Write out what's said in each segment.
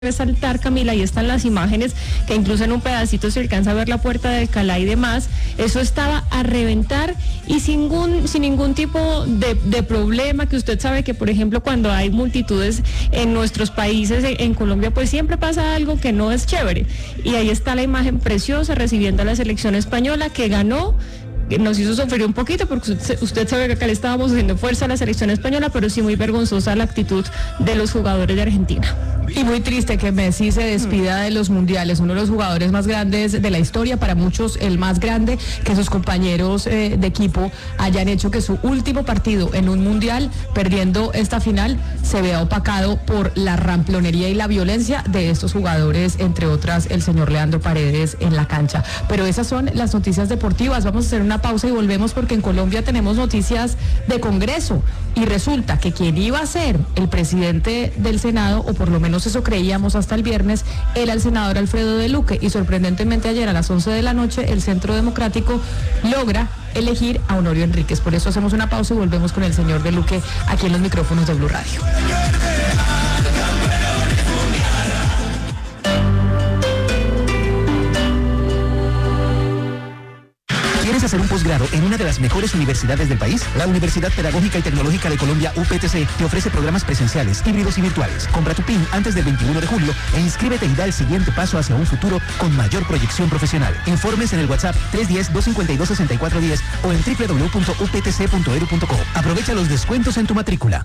resaltar, Camila, ahí están las imágenes, que incluso en un pedacito se alcanza a ver la puerta de Alcalá y demás. Eso estaba a reventar y sin ningún tipo de problema, que usted sabe que, por ejemplo, cuando hay multitudes en nuestros países, en Colombia, pues siempre pasa algo que no es chévere. Y ahí está la imagen preciosa recibiendo a la selección española que ganó. Nos hizo sufrir un poquito porque usted sabe que acá le estábamos haciendo fuerza a la selección española, pero sí muy vergonzosa la actitud de los jugadores de Argentina. Y muy triste que Messi se despida de los mundiales, uno de los jugadores más grandes de la historia, para muchos el más grande, que sus compañeros de equipo hayan hecho que su último partido en un mundial, perdiendo esta final, se vea opacado por la ramplonería y la violencia de estos jugadores, entre otras el señor Leandro Paredes en la cancha. Pero esas son las noticias deportivas. Vamos a hacer una pausa y volvemos porque en Colombia tenemos noticias de Congreso y resulta que quien iba a ser el presidente del Senado, o por lo menos eso creíamos hasta el viernes, era el senador Alfredo de Luque, y sorprendentemente ayer a las 11 de la noche el Centro Democrático logra elegir a Honorio Enríquez. Por eso hacemos una pausa y volvemos con el señor de Luque aquí en los micrófonos de Blue Radio. ¿Quieres hacer un posgrado en una de las mejores universidades del país? La Universidad Pedagógica y Tecnológica de Colombia, UPTC, te ofrece programas presenciales, híbridos y virtuales. Compra tu PIN antes del 21 de julio e inscríbete y da el siguiente paso hacia un futuro con mayor proyección profesional. Informes en el WhatsApp 310-252-6410 o en www.uptc.edu.co. Aprovecha los descuentos en tu matrícula.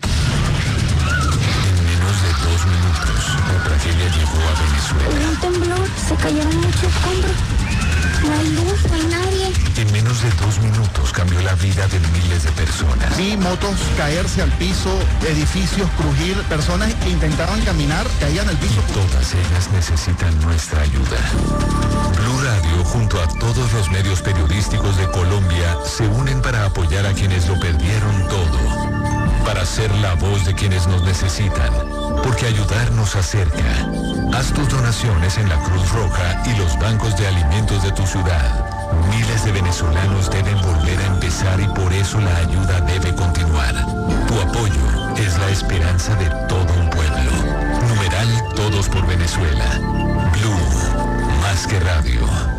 En menos de 2 minutos, la tragedia llegó a Venezuela. Hubo un temblor, se cayeron muchos escombros. No hay luz, no hay nadie. En menos de 2 minutos cambió la vida de miles de personas. Vi motos caerse al piso, edificios crujir, personas que intentaban caminar, caían al piso. Todas ellas necesitan nuestra ayuda. Blue Radio, junto a todos los medios periodísticos de Colombia, se unen para apoyar a quienes lo perdieron todo. Para ser la voz de quienes nos necesitan, porque ayudar nos acerca. Haz tus donaciones en la Cruz Roja y los bancos de alimentos de tu ciudad. Miles de venezolanos deben volver a empezar y por eso la ayuda debe continuar. Tu apoyo es la esperanza de todo un pueblo. Numeral Todos por Venezuela. Blue, más que radio.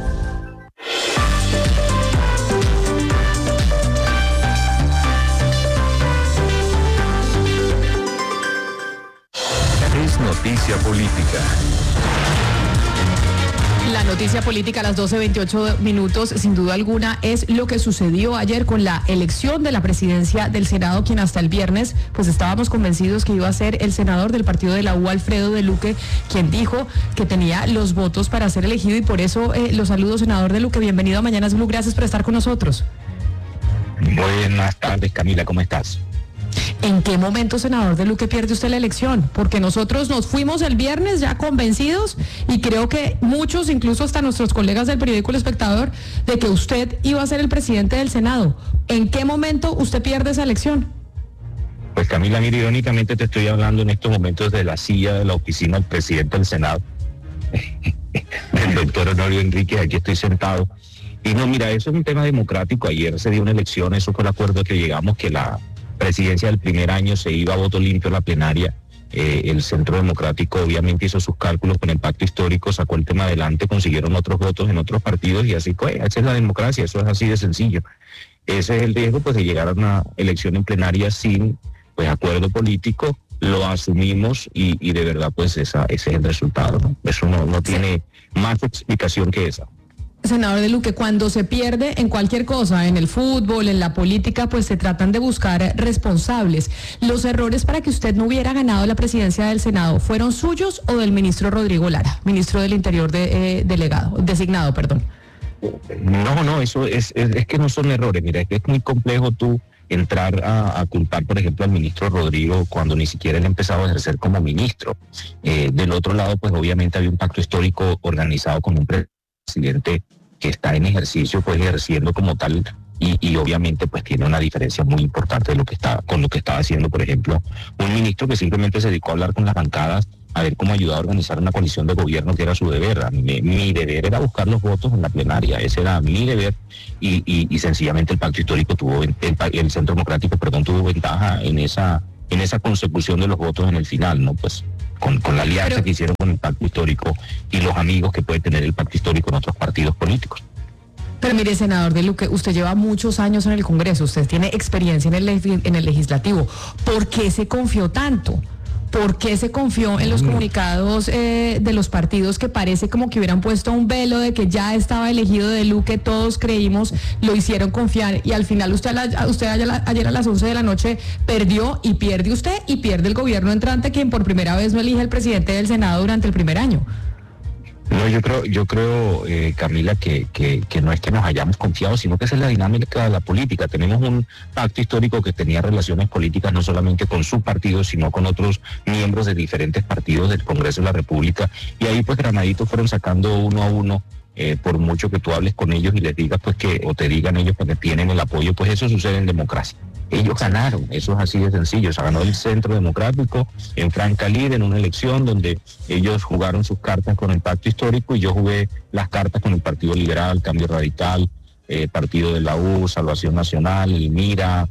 Es noticia política. La noticia política a las 12:28 minutos, sin duda alguna, es lo que sucedió ayer con la elección de la presidencia del Senado, quien hasta el viernes pues estábamos convencidos que iba a ser el senador del partido de la U, Alfredo de Luque, quien dijo que tenía los votos para ser elegido, y por eso los saludo, senador de Luque. Bienvenido a Mañanas Blue, gracias por estar con nosotros. Buenas tardes, Camila, ¿cómo estás? ¿En qué momento, senador de Luque, pierde usted la elección? Porque nosotros nos fuimos el viernes ya convencidos, y creo que muchos, incluso hasta nuestros colegas del periódico El Espectador, de que usted iba a ser el presidente del Senado. ¿En qué momento usted pierde esa elección? Pues, Camila, mira, irónicamente te estoy hablando en estos momentos de la silla de la oficina del presidente del Senado, el doctor Honorio Enríquez. Aquí estoy sentado. Y no, mira, eso es un tema democrático. Ayer se dio una elección, eso fue el acuerdo que llegamos, que la presidencia del primer año se iba a voto limpio a la plenaria. El Centro Democrático obviamente hizo sus cálculos con el pacto histórico, sacó el tema adelante, consiguieron otros votos en otros partidos y así fue. Esa es la democracia, eso es así de sencillo. Ese es el riesgo, pues, de llegar a una elección en plenaria sin pues acuerdo político. Lo asumimos y de verdad pues ese es el resultado, ¿no? Eso no tiene más explicación que esa. Senador de Luque, cuando se pierde en cualquier cosa, en el fútbol, en la política, pues se tratan de buscar responsables. ¿Los errores para que usted no hubiera ganado la presidencia del Senado fueron suyos o del ministro Rodrigo Lara, ministro del Interior designado? No, eso es que no son errores. Mira, es que es muy complejo tú entrar a culpar, por ejemplo, al ministro Rodrigo cuando ni siquiera él ha empezado a ejercer como ministro. Del otro lado, pues obviamente había un pacto histórico organizado con un presidente que está en ejercicio, pues ejerciendo como tal, y obviamente pues tiene una diferencia muy importante de con lo que estaba haciendo, por ejemplo, un ministro que simplemente se dedicó a hablar con las bancadas, a ver cómo ayudar a organizar una coalición de gobierno, que era su deber. Mi deber era buscar los votos en la plenaria, ese era mi deber, y sencillamente el pacto histórico el Centro Democrático, tuvo ventaja en esa consecución de los votos en el final, ¿no? Pues con la alianza que hicieron con el pacto histórico y los amigos que puede tener el pacto histórico en otros partidos políticos. Pero mire, senador de Luque, usted lleva muchos años en el Congreso, usted tiene experiencia en el legislativo. ¿Por qué se confió tanto? ¿Por qué se confió en los comunicados de los partidos que parece como que hubieran puesto un velo de que ya estaba elegido de Luque, todos creímos, lo hicieron confiar y al final usted ayer a las 11 de la noche perdió y pierde usted y pierde el gobierno entrante, quien por primera vez no elige al presidente del Senado durante el primer año? No, yo creo, Camila, que no es que nos hayamos confiado, sino que esa es la dinámica de la política. Tenemos un pacto histórico que tenía relaciones políticas no solamente con su partido, sino con otros miembros de diferentes partidos del Congreso de la República, y ahí pues granaditos fueron sacando uno a uno. Por mucho que tú hables con ellos y les digas pues o te digan ellos que tienen el apoyo, pues eso sucede en democracia. Ellos ganaron, eso es así de sencillo. Se ganó el Centro Democrático en Franca Lid, en una elección donde ellos jugaron sus cartas con el pacto histórico y yo jugué las cartas con el Partido Liberal, Cambio Radical, Partido de la U, Salvación Nacional, el MIRA,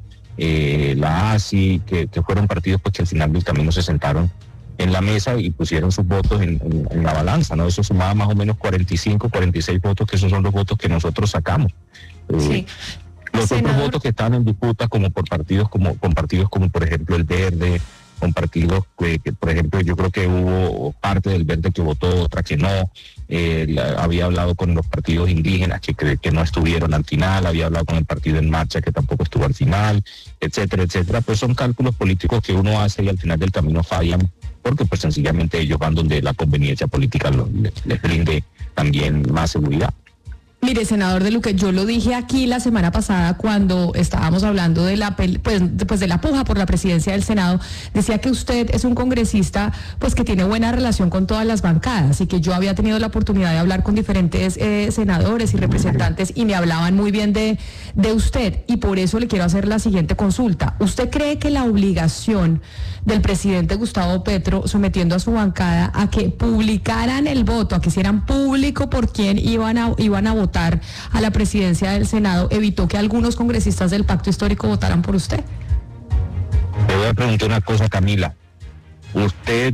la ASI, que fueron partidos pues que al final del camino se sentaron en la mesa y pusieron sus votos en la balanza, ¿no? Eso sumaba más o menos 45, 46 votos, que esos son los votos que nosotros sacamos. Sí. Los otros votos que están en disputa con partidos como por ejemplo el Verde, con partidos que por ejemplo yo creo que hubo parte del Verde que votó, otra que no. Había hablado con los partidos indígenas que no estuvieron al final, había hablado con el Partido En Marcha que tampoco estuvo al final, etcétera, etcétera. Pues son cálculos políticos que uno hace y al final del camino fallan, porque pues sencillamente ellos van donde la conveniencia política les brinde también más seguridad. Mire, senador de Luque, yo lo dije aquí la semana pasada cuando estábamos hablando de la de la puja por la presidencia del Senado. Decía que usted es un congresista pues que tiene buena relación con todas las bancadas y que yo había tenido la oportunidad de hablar con diferentes senadores y representantes y me hablaban muy bien de usted, y por eso le quiero hacer la siguiente consulta. ¿Usted cree que la obligación del presidente Gustavo Petro, sometiendo a su bancada a que publicaran el voto, a que hicieran público por quién iban a votar a la presidencia del Senado, evitó que algunos congresistas del pacto histórico votaran por usted? Te voy a preguntar una cosa, Camila. ¿Usted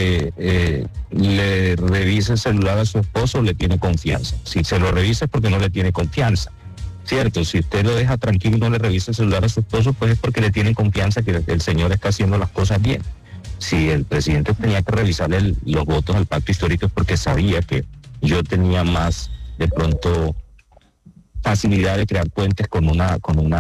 le revisa el celular a su esposo o le tiene confianza? Si se lo revisa es porque no le tiene confianza, ¿cierto? Si usted lo deja tranquilo y no le revisa el celular a su esposo, pues es porque le tiene confianza que el señor está haciendo las cosas bien. Si el presidente tenía que revisarle los votos al pacto histórico es porque sabía que yo tenía más de pronto facilidad de crear puentes con una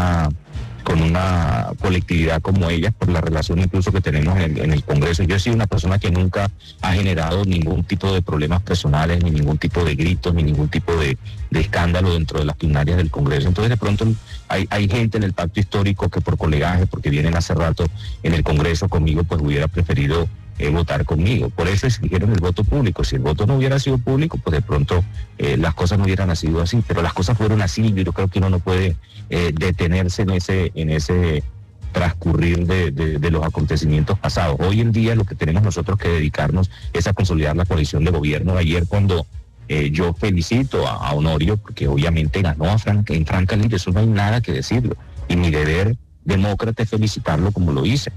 colectividad como ella, por la relación incluso que tenemos en el Congreso. Yo he sido una persona que nunca ha generado ningún tipo de problemas personales, ni ningún tipo de gritos, ni ningún tipo de escándalo dentro de las plenarias del Congreso. Entonces de pronto hay gente en el pacto histórico que por colegaje, porque vienen hace rato en el Congreso conmigo, pues hubiera preferido votar conmigo. Por eso exigieron el voto público. Si el voto no hubiera sido público, pues de pronto las cosas no hubieran sido así, pero las cosas fueron así y yo creo que uno no puede detenerse en ese transcurrir de los acontecimientos pasados. Hoy en día lo que tenemos nosotros que dedicarnos es a consolidar la coalición de gobierno. Ayer cuando yo felicito a Honorio, porque obviamente ganó en Franca Lid, eso no hay nada que decirlo, y mi deber demócrata es felicitarlo como lo hice.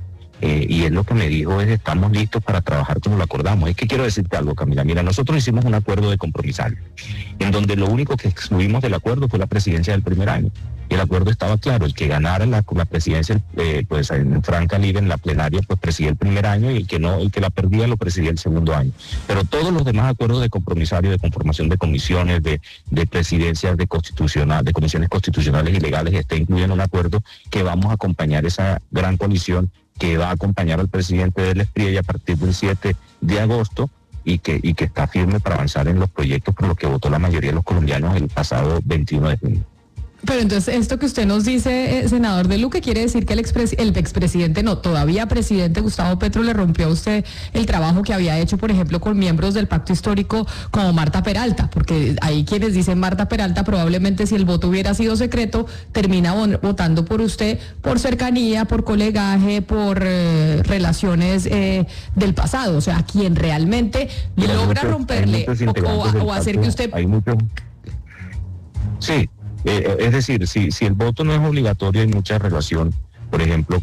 Y él lo que me dijo es: estamos listos para trabajar como lo acordamos. Es que quiero decirte algo, Camila. Mira, nosotros hicimos un acuerdo de compromisario, en donde lo único que excluimos del acuerdo fue la presidencia del primer año. Y el acuerdo estaba claro: el que ganara la presidencia pues en Franca Lid, en la plenaria, pues presidía el primer año, y el que la perdía lo presidía el segundo año. Pero todos los demás acuerdos de compromisario, de conformación de comisiones, de presidencias de comisiones constitucionales y legales, está incluido en un acuerdo que vamos a acompañar esa gran coalición que va a acompañar al presidente del SPRI a partir del 7 de agosto y que está firme para avanzar en los proyectos por los que votó la mayoría de los colombianos el pasado 21 de junio. Pero entonces esto que usted nos dice, senador de Luque, quiere decir que el expresidente, no, todavía presidente Gustavo Petro, le rompió a usted el trabajo que había hecho, por ejemplo, con miembros del pacto histórico como Marta Peralta, porque hay quienes dicen Marta Peralta probablemente, si el voto hubiera sido secreto, termina votando por usted por cercanía, por colegaje, por relaciones del pasado. O sea, quien realmente logra romperle o hacer que usted... Sí. Es decir, si el voto no es obligatorio, hay mucha relación por ejemplo,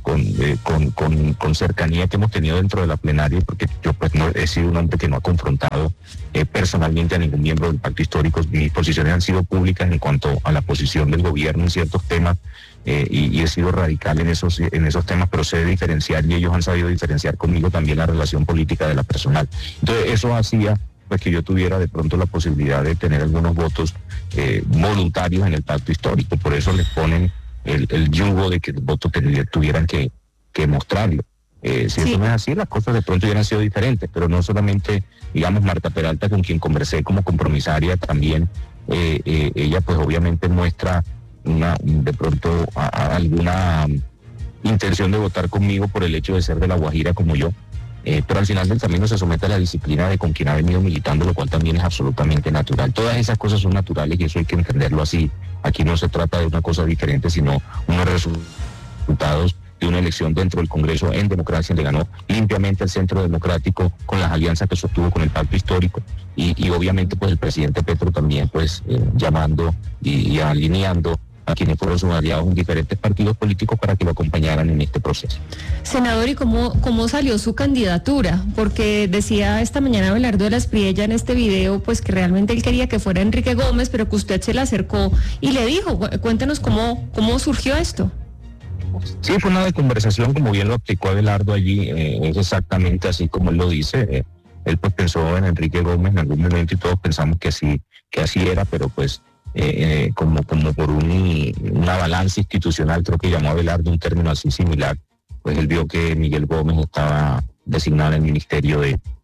con cercanía que hemos tenido dentro de la plenaria, porque yo pues no he sido un hombre que no ha confrontado personalmente a ningún miembro del pacto histórico. Mis posiciones han sido públicas en cuanto a la posición del gobierno en ciertos temas, y he sido radical en esos temas, pero sé diferenciar, y ellos han sabido diferenciar conmigo también la relación política de la personal. Entonces eso hacía pues que yo tuviera de pronto la posibilidad de tener algunos votos voluntarios en el pacto histórico. Por eso les ponen el yugo de que el voto tuvieran que mostrarlo. Si sí. Eso no es así, las cosas de pronto hubieran sido diferentes, pero no solamente, digamos, Marta Peralta, con quien conversé como compromisaria también, ella pues obviamente muestra de pronto alguna intención de votar conmigo por el hecho de ser de La Guajira como yo, pero al final del camino se somete a la disciplina de con quien ha venido militando, lo cual también es absolutamente natural. Todas esas cosas son naturales y eso hay que entenderlo así. Aquí no se trata de una cosa diferente, sino unos resultados de una elección dentro del Congreso en democracia. Le ganó limpiamente el Centro Democrático con las alianzas que sostuvo con el pacto histórico, y obviamente pues el presidente Petro también pues llamando y alineando a quienes fueron sus aliados en diferentes partidos políticos para que lo acompañaran en este proceso. Senador, ¿y cómo salió su candidatura? Porque decía esta mañana Abelardo de la Espriella en este video pues que realmente él quería que fuera Enrique Gómez, pero que usted se le acercó y le dijo, cuéntenos cómo surgió esto. Sí, fue una conversación, como bien lo explicó Abelardo allí, es exactamente así como él lo dice. Él pues pensó en Enrique Gómez en algún momento y todos pensamos que así era, pero pues como por una balanza institucional, creo que llamó Abelardo un término así similar, pues él vio que Miguel Gómez estaba designado en el Ministerio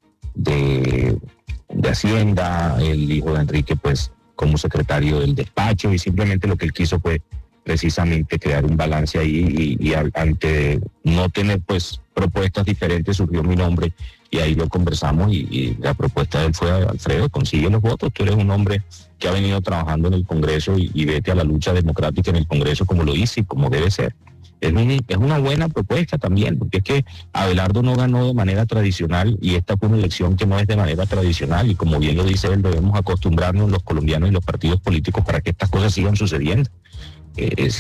de Hacienda, el hijo de Enrique pues como secretario del despacho, y simplemente lo que él quiso fue precisamente crear un balance ahí, y ante no tener pues propuestas diferentes surgió mi nombre, y ahí lo conversamos, y la propuesta de él fue: Alfredo, consigue los votos, tú eres un hombre que ha venido trabajando en el Congreso, y vete a la lucha democrática en el Congreso como lo hice y como debe ser. Es una buena propuesta también, porque es que Abelardo no ganó de manera tradicional, y esta fue una elección que no es de manera tradicional, y como bien lo dice él, debemos acostumbrarnos los colombianos y los partidos políticos para que estas cosas sigan sucediendo. Es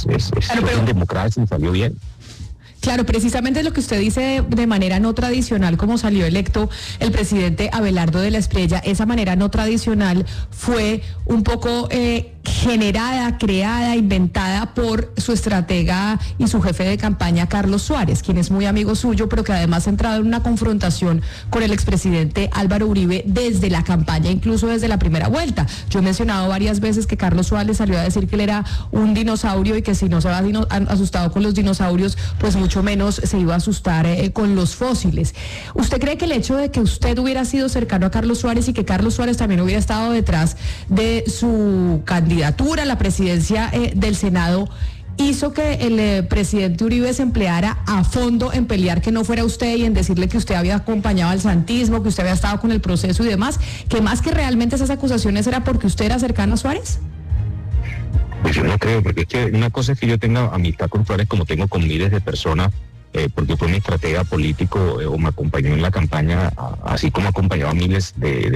en democracia y salió bien. Claro, precisamente lo que usted dice de manera no tradicional, como salió electo el presidente Abelardo de la Espriella, esa manera no tradicional fue un poco generada, creada, inventada por su estratega y su jefe de campaña, Carlos Suárez, quien es muy amigo suyo, pero que además ha entrado en una confrontación con el expresidente Álvaro Uribe desde la campaña, incluso desde la primera vuelta. Yo he mencionado varias veces que Carlos Suárez salió a decir que él era un dinosaurio, y que si no se había asustado con los dinosaurios, pues mucho menos se iba a asustar con los fósiles. ¿Usted cree que el hecho de que usted hubiera sido cercano a Carlos Suárez y que Carlos Suárez también hubiera estado detrás de su candidatura a la presidencia del Senado hizo que el presidente Uribe se empleara a fondo en pelear que no fuera usted y en decirle que usted había acompañado al santismo, que usted había estado con el proceso y demás, que más que realmente esas acusaciones era porque usted era cercano a Suárez? Pues yo no creo, porque es que una cosa es que yo tenga amistad con Suárez como tengo con miles de personas, porque fue mi estratega político, o me acompañó en la campaña, así como acompañó a miles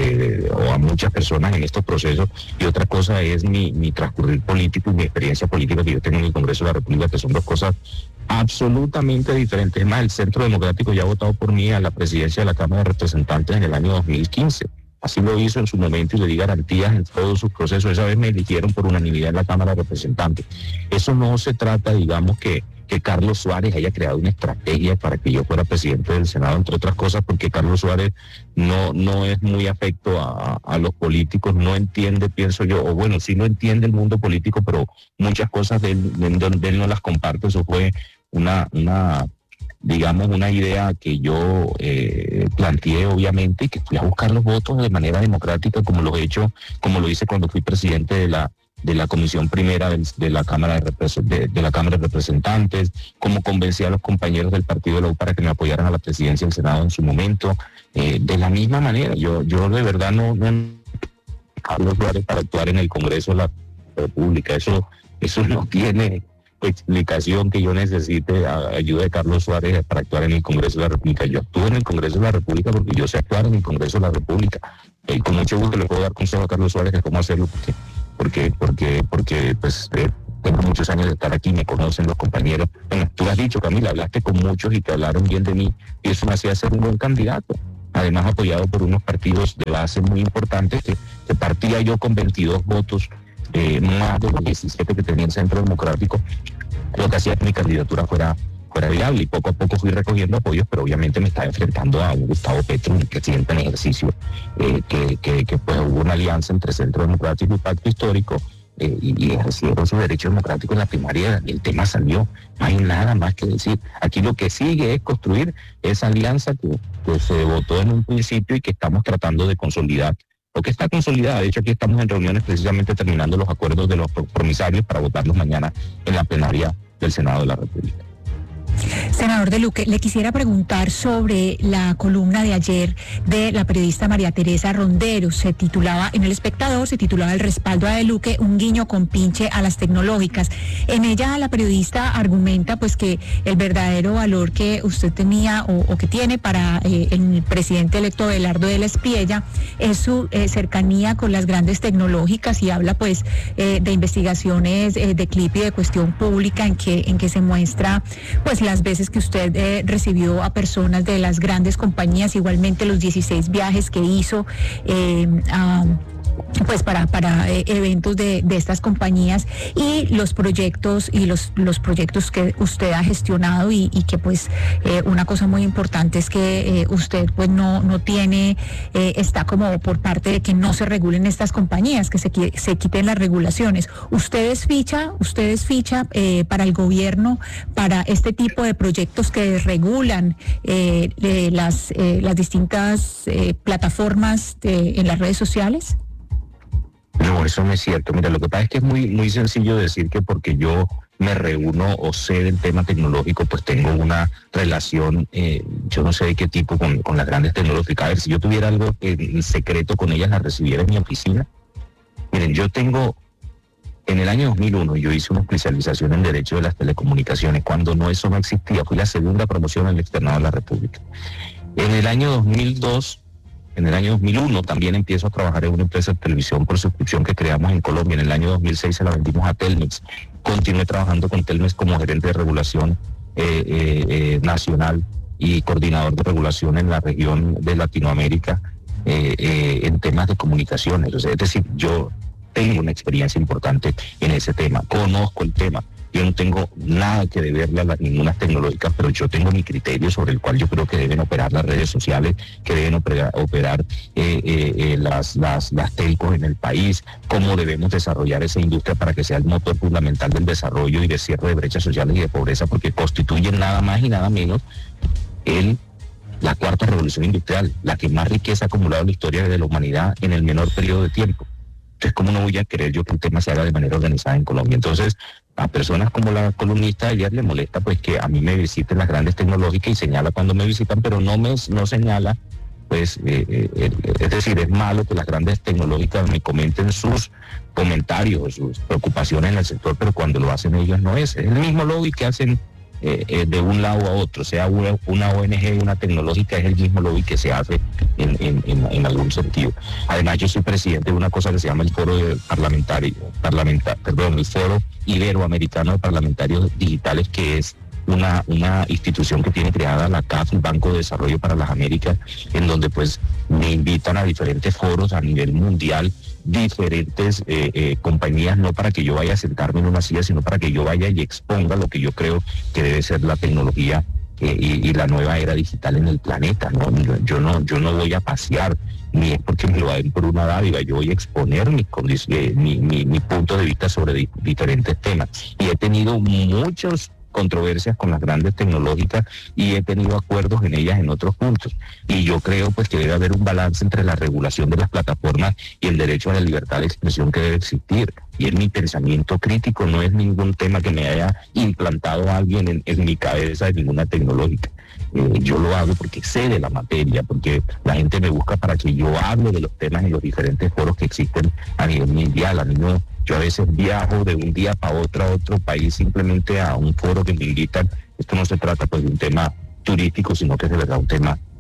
o a muchas personas en estos procesos. Y otra cosa es mi transcurrir político y mi experiencia política que yo tengo en el Congreso de la República, que son dos cosas absolutamente diferentes. Es más, el Centro Democrático ya ha votado por mí a la presidencia de la Cámara de Representantes en el año 2015. Así lo hizo en su momento y le di garantías en todos sus procesos. Esa vez me eligieron por unanimidad en la Cámara de Representantes. Eso no se trata, digamos, que Carlos Suárez haya creado una estrategia para que yo fuera presidente del Senado, entre otras cosas, porque Carlos Suárez no es muy afecto a los políticos, no entiende, pienso yo, o bueno, sí no entiende el mundo político, pero muchas cosas de él no las comparte. Eso fue una idea que yo planteé, obviamente, y que fui a buscar los votos de manera democrática, como lo hice cuando fui presidente de la Comisión Primera de la Cámara de la Cámara de Representantes, como convencí a los compañeros del partido de la U para que me apoyaran a la presidencia del Senado en su momento. De la misma manera, yo de verdad no Carlos Suárez para actuar en el Congreso de la República. Eso no tiene explicación que yo necesite ayuda de Carlos Suárez para actuar en el Congreso de la República. Yo actúo en el Congreso de la República porque yo sé actuar en el Congreso de la República. Con mucho gusto le puedo dar consejo a Carlos Suárez de cómo hacerlo, porque pues tengo muchos años de estar aquí, me conocen los compañeros. Bueno, tú has dicho, Camila, hablaste con muchos y te hablaron bien de mí, y eso me hacía ser un buen candidato. Además, apoyado por unos partidos de base muy importantes, que partía yo con 22 votos, más de los 17 que tenía el Centro Democrático, lo que hacía que mi candidatura fuera viable, y poco a poco fui recogiendo apoyos, pero obviamente me estaba enfrentando a un Gustavo Petro, un presidente en ejercicio, que pues hubo una alianza entre Centro Democrático y Pacto Histórico, y ejercieron su derecho democrático en la primaria, y el tema salió. No hay nada más que decir. Aquí lo que sigue es construir esa alianza que se votó en un principio y que estamos tratando de consolidar, porque está consolidada. De hecho, aquí estamos en reuniones precisamente terminando los acuerdos de los promisarios para votarlos mañana en la plenaria del Senado de la República. Senador De Luque, le quisiera preguntar sobre la columna de ayer de la periodista María Teresa Rondero. Se titulaba, en El Espectador, se titulaba "El respaldo a De Luque, un guiño con pinche a las tecnológicas". En ella la periodista argumenta pues que el verdadero valor que usted tenía o que tiene para el presidente electo Abelardo de la Espriella es su cercanía con las grandes tecnológicas, y habla pues de investigaciones de CLIP y de Cuestión Pública en que se muestra pues las veces que usted recibió a personas de las grandes compañías, igualmente los 16 viajes que hizo pues para eventos de estas compañías, y los proyectos que usted ha gestionado, y que pues una cosa muy importante es que usted pues no tiene, está como por parte de que no se regulen estas compañías, que se quiten las regulaciones. ¿Ustedes ficha para el gobierno para este tipo de proyectos que desregulan las distintas plataformas en las redes sociales? No, eso no es cierto. Mira, lo que pasa es que es muy sencillo decir que porque yo me reúno o sé del tema tecnológico, pues tengo una relación, yo no sé de qué tipo, con las grandes tecnológicas. A ver, si yo tuviera algo en secreto con ellas, las recibiera en mi oficina. Miren, en el año 2001 yo hice una especialización en Derecho de las Telecomunicaciones, cuando eso no existía. Fui la segunda promoción en el Externado de la República. En el año 2001 también empiezo a trabajar en una empresa de televisión por suscripción que creamos en Colombia. En el año 2006 se la vendimos a Telmex. Continué trabajando con Telmex como gerente de regulación nacional y coordinador de regulación en la región de Latinoamérica en temas de comunicaciones. O sea, es decir, yo tengo una experiencia importante en ese tema, conozco el tema. Yo no tengo nada que deberle a ninguna tecnológica, pero yo tengo mi criterio sobre el cual yo creo que deben operar las redes sociales, que deben operar las telcos en el país, cómo debemos desarrollar esa industria para que sea el motor fundamental del desarrollo y de cierre de brechas sociales y de pobreza, porque constituyen nada más y nada menos la cuarta revolución industrial, la que más riqueza ha acumulado en la historia de la humanidad en el menor periodo de tiempo. Entonces, ¿cómo no voy a querer yo que el tema se haga de manera organizada en Colombia? Entonces, a personas como la columnista de ayer le molesta pues que a mí me visiten las grandes tecnológicas, y señala cuando me visitan, pero no señala, pues, es decir, es malo que las grandes tecnológicas me comenten sus comentarios, sus preocupaciones en el sector, pero cuando lo hacen ellos no es el mismo lobby que hacen de un lado a otro, sea una ONG, una tecnológica, es el mismo lobby que se hace en algún sentido. Además, yo soy presidente de una cosa que se llama el Foro el Foro Iberoamericano de Parlamentarios Digitales, que es una institución que tiene creada la CAF, el Banco de Desarrollo para las Américas, en donde pues me invitan a diferentes foros a nivel mundial, diferentes compañías, no para que yo vaya a sentarme en una silla, sino para que yo vaya y exponga lo que yo creo que debe ser la tecnología y la nueva era digital en el planeta, ¿no? Yo no voy a pasear, ni es porque me lo den por una dádiva. Yo voy a exponer mi punto de vista sobre diferentes temas, y he tenido muchas controversias con las grandes tecnológicas y he tenido acuerdos en ellas en otros puntos, y yo creo pues que debe haber un balance entre la regulación de las plataformas y el derecho a la libertad de expresión que debe existir, y es mi pensamiento crítico, no es ningún tema que me haya implantado alguien en mi cabeza de ninguna tecnológica. Yo lo hago porque sé de la materia, porque la gente me busca para que yo hable de los temas en los diferentes foros que existen a nivel mundial. Yo a veces viajo de un día para otro a otro país, simplemente a un foro que me invitan. Esto no se trata pues de un tema turístico, sino que es de verdad un tema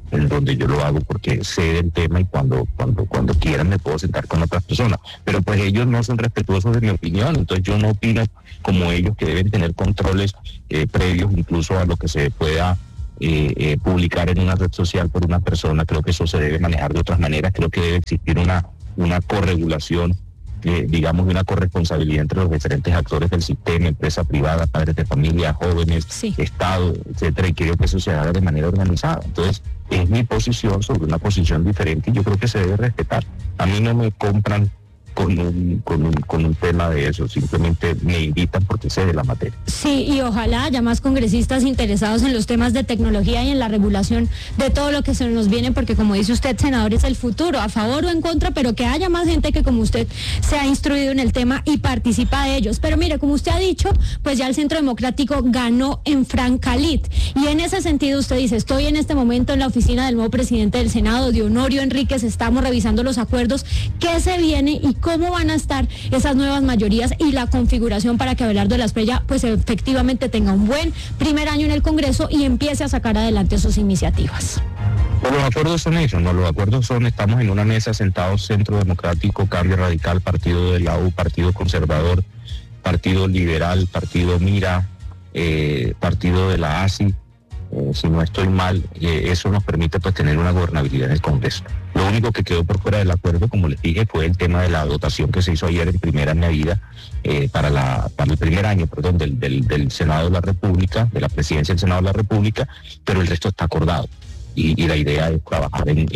en donde yo lo hago porque sé del tema y cuando quieran me puedo sentar con otras personas. Pero pues ellos no son respetuosos de mi opinión, entonces yo no opino como ellos, que deben tener controles previos incluso a lo que se pueda publicar en una red social por una persona. Creo que eso se debe manejar de otras maneras. Creo que debe existir una corregulación, digamos, una corresponsabilidad entre los diferentes actores del sistema, empresa privada, padres de familia, jóvenes, Sí. Estado, etcétera, y creo que eso se haga de manera organizada. Entonces, es mi posición sobre una posición diferente y yo creo que se debe respetar. A mí no me compran con un tema de eso, simplemente me invitan porque sé de la materia. Sí, y ojalá haya más congresistas interesados en los temas de tecnología y en la regulación de todo lo que se nos viene, porque como dice usted, senador, es el futuro, a favor o en contra, pero que haya más gente que como usted se ha instruido en el tema y participa de ellos. Pero mire, como usted ha dicho, pues ya el Centro Democrático ganó en Francalit, y en ese sentido usted dice, estoy en este momento en la oficina del nuevo presidente del Senado, Dionorio Enríquez, estamos revisando los acuerdos, qué se viene y cómo van a estar esas nuevas mayorías y la configuración para que Abelardo de la Espriella pues efectivamente tenga un buen primer año en el Congreso y empiece a sacar adelante sus iniciativas. Pues los acuerdos son esos, ¿no? Los acuerdos son, estamos en una mesa sentados, Centro Democrático, Cambio Radical, Partido de la U, Partido Conservador, Partido Liberal, Partido Mira, Partido de la ASI, si no estoy mal, eso nos permite pues tener una gobernabilidad en el Congreso. Lo único que quedó por fuera del acuerdo, como les dije, fue el tema de la dotación que se hizo ayer en primera medida para el primer año, perdón, del Senado de la República, de la presidencia del Senado de la República, pero el resto está acordado. Y la idea es trabajar en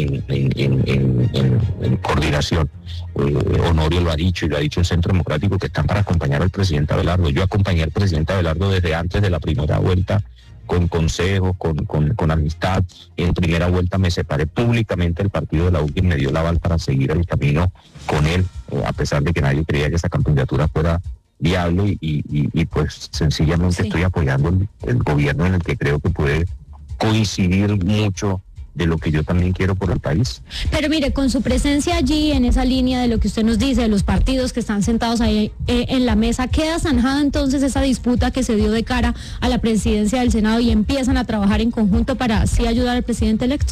coordinación. Honorio lo ha dicho y lo ha dicho el Centro Democrático, que están para acompañar al presidente Abelardo. Yo acompañé al presidente Abelardo desde antes de la primera vuelta, con consejos, con amistad. En primera vuelta me separé públicamente del partido de la U, quien me dio el aval para seguir el camino con él, a pesar de que nadie creía que esa candidatura fuera viable, y pues sencillamente estoy apoyando el gobierno en el que creo que puede coincidir mucho de lo que yo también quiero por el país. Pero mire, con su presencia allí, en esa línea de lo que usted nos dice, de los partidos que están sentados ahí en la mesa, ¿queda zanjada entonces esa disputa que se dio de cara a la presidencia del Senado y empiezan a trabajar en conjunto para así ayudar al presidente electo?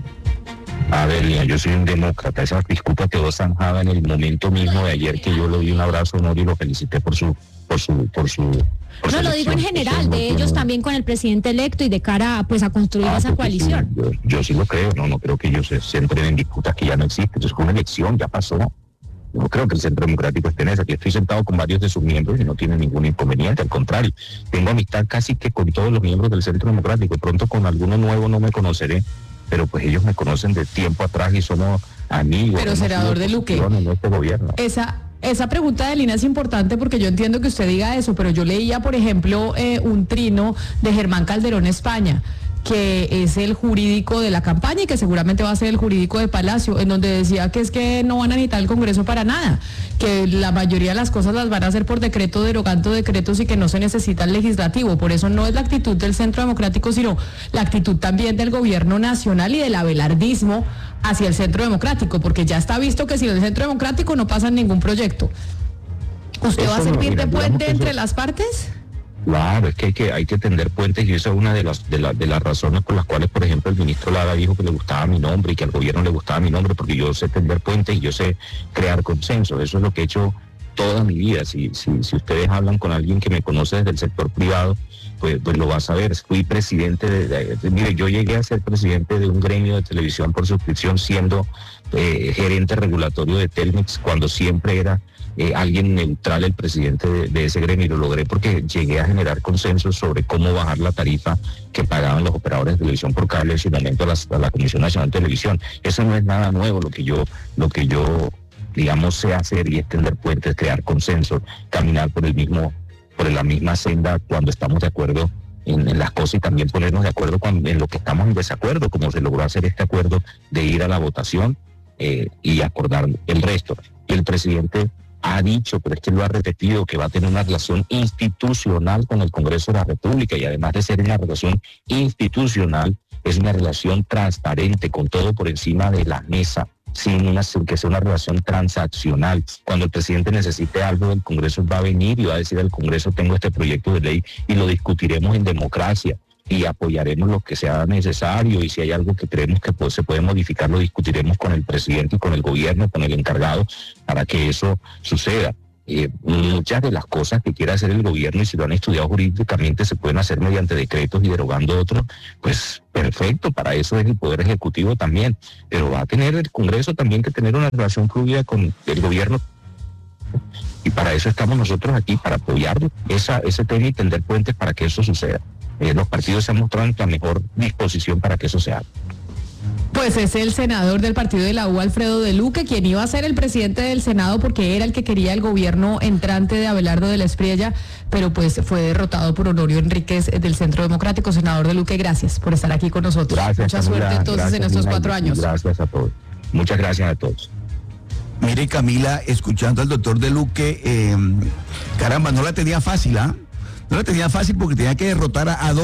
A ver, Lina, yo soy un demócrata. Esa disculpa quedó zanjada en el momento mismo de ayer que yo le di un abrazo a Honorio y lo felicité por su no, lo digo en general, de ellos también con el presidente electo y de cara pues a construir esa coalición. Sí, yo sí lo creo, no creo que ellos se entren en disputas que ya no existen. Entonces, fue una elección, ya pasó. No creo que el Centro Democrático esté en esa. Aquí estoy sentado con varios de sus miembros y no tienen ningún inconveniente, al contrario. Tengo amistad casi que con todos los miembros del Centro Democrático. Pronto con alguno nuevo no me conoceré, pero pues ellos me conocen de tiempo atrás y somos amigos. Pero senador de Luque, en este gobierno. Esa pregunta de Lina es importante porque yo entiendo que usted diga eso, pero yo leía, por ejemplo, un trino de Germán Calderón España, que es el jurídico de la campaña y que seguramente va a ser el jurídico de Palacio, en donde decía que es que no van a necesitar el Congreso para nada, que la mayoría de las cosas las van a hacer por decreto, derogando decretos, y que no se necesita el legislativo. Por eso no es la actitud del Centro Democrático, sino la actitud también del gobierno nacional y del abelardismo hacia el Centro Democrático, porque ya está visto que sin el Centro Democrático no pasa ningún proyecto. ¿Usted va a servir de puente entre las partes? Claro, es que hay que tender puentes, y esa es una de las razones por las cuales, por ejemplo, el ministro Lara dijo que le gustaba mi nombre y que al gobierno le gustaba mi nombre, porque yo sé tender puentes y yo sé crear consenso. Eso es lo que he hecho toda mi vida. Si ustedes hablan con alguien que me conoce desde el sector privado, pues lo va a saber. Fui presidente mire, yo llegué a ser presidente de un gremio de televisión por suscripción, siendo gerente regulatorio de Telmex, cuando siempre era alguien neutral el presidente de ese gremio, y lo logré porque llegué a generar consensos sobre cómo bajar la tarifa que pagaban los operadores de televisión por cable en su momento a la Comisión Nacional de Televisión. Eso no es nada nuevo, lo que yo digamos sé hacer, y extender puentes, crear consensos, caminar por la misma senda cuando estamos de acuerdo en las cosas, y también ponernos de acuerdo en lo que estamos en desacuerdo, como se logró hacer este acuerdo de ir a la votación y acordar el resto. Y el presidente ha dicho, pero es que lo ha repetido, que va a tener una relación institucional con el Congreso de la República, y además de ser una relación institucional, es una relación transparente, con todo por encima de la mesa, sin que sea una relación transaccional. Cuando el presidente necesite algo del Congreso, va a venir y va a decir al Congreso: tengo este proyecto de ley, y lo discutiremos en democracia. y apoyaremos lo que sea necesario, y si hay algo que creemos que se puede modificar, lo discutiremos con el presidente y con el gobierno, con el encargado, para que eso suceda. Muchas de las cosas que quiera hacer el gobierno, y si lo han estudiado jurídicamente, se pueden hacer mediante decretos y derogando otros, pues perfecto, para eso es el Poder Ejecutivo también, pero va a tener el Congreso también que tener una relación fluida con el gobierno, y para eso estamos nosotros aquí, para apoyar ese tema y tender puentes para que eso suceda. Los partidos se han mostrado en la mejor disposición para que eso se haga. Pues es el senador del partido de la U, Alfredo de Luque, quien iba a ser el presidente del Senado porque era el que quería el gobierno entrante de Abelardo de la Espriella, pero pues fue derrotado por Honorio Enríquez del Centro Democrático. Senador de Luque, gracias por estar aquí con nosotros. Gracias, mucha Camila, suerte entonces gracias, en estos 4 años. Gracias a todos. Muchas gracias a todos. Mire, Camila, escuchando al doctor de Luque, caramba, no la tenía fácil, ¿ah? No la tenía fácil porque tenía que derrotar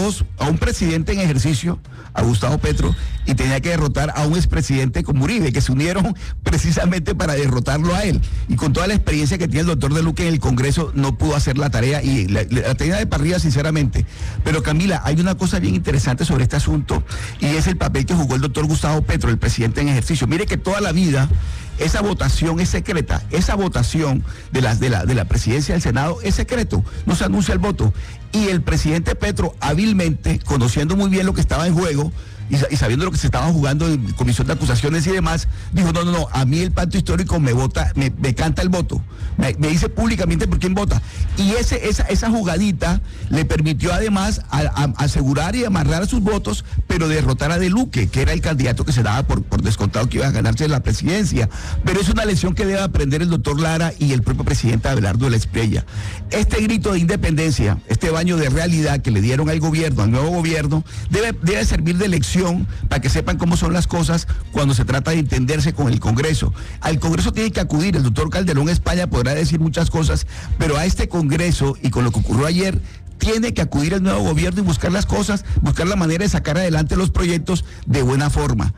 a un presidente en ejercicio, a Gustavo Petro, y tenía que derrotar a un expresidente como Uribe, que se unieron precisamente para derrotarlo a él. Y con toda la experiencia que tiene el doctor de Luque en el Congreso, no pudo hacer la tarea y la tenía de parrilla, sinceramente. Pero Camila, hay una cosa bien interesante sobre este asunto, y es el papel que jugó el doctor Gustavo Petro, el presidente en ejercicio. Mire que toda la vida esa votación es secreta, esa votación de la presidencia del Senado es secreto, no se anuncia el voto. Y el presidente Petro, hábilmente, conociendo muy bien lo que estaba en juego y sabiendo lo que se estaba jugando en comisión de acusaciones y demás, dijo, no, a mí el pacto histórico me canta el voto, me dice públicamente por quién vota. Y esa jugadita le permitió además asegurar y amarrar sus votos, pero derrotar a De Luque, que era el candidato que se daba por descontado que iba a ganarse la presidencia. Pero es una lección que debe aprender el doctor Lara y el propio presidente Abelardo de la Espriella. Este grito de independencia, este baño de realidad que le dieron al gobierno, al nuevo gobierno, debe servir de lección para que sepan cómo son las cosas cuando se trata de entenderse con el Congreso. Al Congreso tiene que acudir, el doctor Calderón España podrá decir muchas cosas, pero a este Congreso, y con lo que ocurrió ayer, tiene que acudir el nuevo gobierno y buscar las cosas, buscar la manera de sacar adelante los proyectos de buena forma,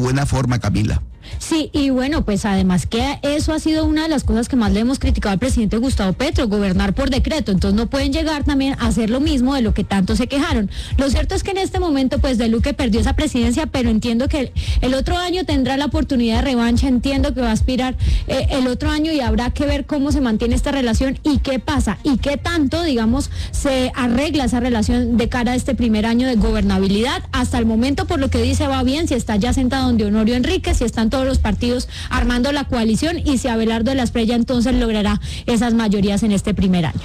Camila. Sí, y bueno, pues además que eso ha sido una de las cosas que más le hemos criticado al presidente Gustavo Petro, gobernar por decreto, entonces no pueden llegar también a hacer lo mismo de lo que tanto se quejaron. Lo cierto es que en este momento pues De Luque perdió esa presidencia, pero entiendo que el otro año tendrá la oportunidad de revancha, entiendo que va a aspirar el otro año y habrá que ver cómo se mantiene esta relación y qué pasa y qué tanto, digamos, se arregla esa relación de cara a este primer año de gobernabilidad. Hasta el momento, por lo que dice, va bien, si está ya sentado donde Honorio Enríquez, si están todos los partidos armando la coalición y si Abelardo de la Espriella entonces logrará esas mayorías en este primer año.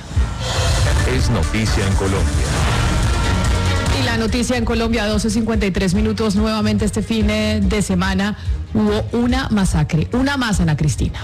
Es noticia en Colombia. Y la noticia en Colombia, 12:53 nuevamente este fin de semana hubo una masacre, una más, Ana Cristina.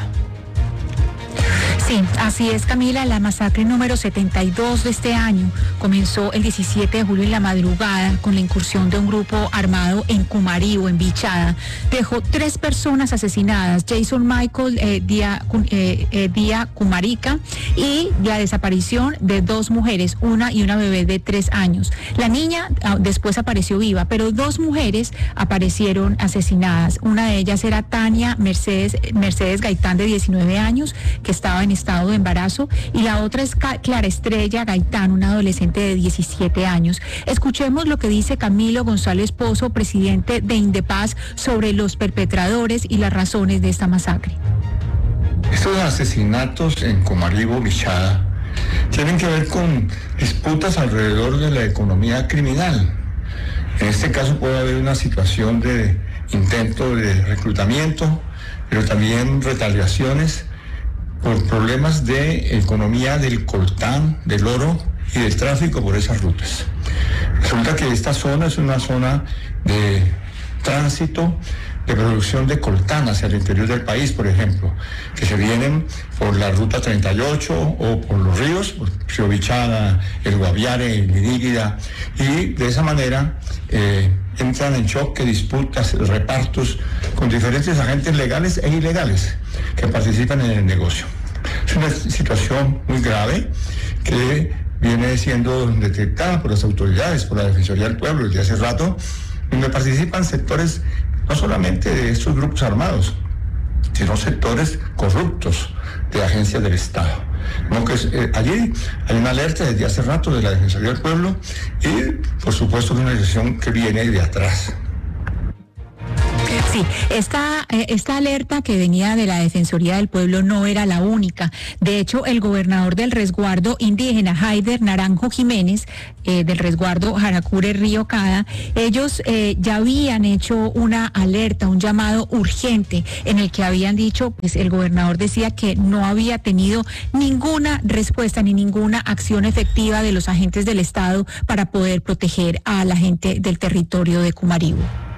Sí, así es, Camila. La masacre número 72 de este año comenzó el 17 de julio en la madrugada con la incursión de un grupo armado en Cumaribo, en Bichada. Dejó 3 personas asesinadas, Jason Michael Díaz Cumarica, y la desaparición de 2 mujeres, una y una bebé de 3 años. La niña después apareció viva, pero 2 mujeres aparecieron asesinadas. Una de ellas era Tania Mercedes Gaitán, de 19 años, que estaba en estado de embarazo, y la otra es Clara Estrella Gaitán, una adolescente de 17 años. Escuchemos lo que dice Camilo González Pozo, presidente de Indepaz, sobre los perpetradores y las razones de esta masacre. Estos asesinatos en Cumaribo, Bichada, tienen que ver con disputas alrededor de la economía criminal. En este caso puede haber una situación de intento de reclutamiento, pero también retaliaciones por problemas de economía del coltán, del oro y del tráfico por esas rutas. Resulta que esta zona es una zona de tránsito, de producción de coltán hacia el interior del país, por ejemplo, que se vienen por la ruta 38 o por los ríos, por Río Bichada, el Guaviare, el Miníguida, y de esa manera entran en choque, disputas, repartos con diferentes agentes legales e ilegales que participan en el negocio. Es una situación muy grave que viene siendo detectada por las autoridades, por la Defensoría del Pueblo desde hace rato, donde participan sectores no solamente de estos grupos armados, sino sectores corruptos de agencias del Estado. No, que allí hay una alerta desde hace rato de la Defensoría del Pueblo y, por supuesto, una decisión que viene de atrás. Sí, esta alerta que venía de la Defensoría del Pueblo no era la única. De hecho, el gobernador del resguardo indígena, Haider Naranjo Jiménez, del resguardo Jaracure Río Cada, ellos ya habían hecho una alerta, un llamado urgente, en el que habían dicho, pues el gobernador decía que no había tenido ninguna respuesta ni ninguna acción efectiva de los agentes del Estado para poder proteger a la gente del territorio de Cumaribo.